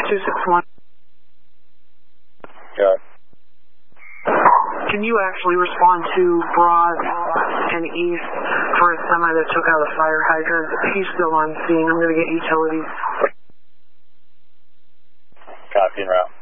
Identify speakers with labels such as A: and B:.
A: 261.
B: Yeah.
A: Can you actually respond to Broad and East for a semi that took out a fire hydrant? He's still on scene. I'm going to get utilities.
B: Copy en route.